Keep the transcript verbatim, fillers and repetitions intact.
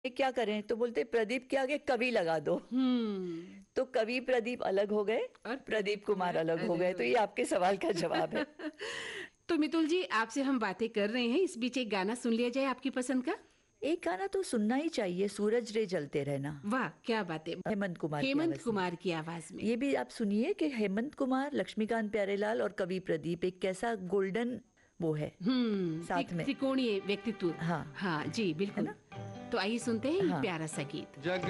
क्या करें, तो बोलते प्रदीप के आगे कवि लगा दो। हम्म। तो कवि प्रदीप अलग हो गए और प्रदीप प्रदीप कुमार कुमार अलग हो अलग गए। हो तो ये आपके सवाल का जवाब है। गए। तो मितुल जी, आपसे हम बातें कर रहे हैं, इस बीच एक गाना सुन लिया जाए आपकी पसंद का। एक गाना तो सुनना ही चाहिए, सूरज रे जलते रहना, वाह, क्या बात है। हेमंत कुमार की हेमंत आवाज में। कुमार की आवाज में। ये भी आप सुनिए कि हेमंत कुमार, लक्ष्मीकांत प्यारेलाल और कवि प्रदीप एक कैसा गोल्डन वो है हम्म, साथ त्रि- में। त्रिकोणीय व्यक्तित्व। हाँ, हाँ जी, है बिल्कुल। ना। तो आइए सुनते हैं ये हाँ। प्यारा सा गीत। जग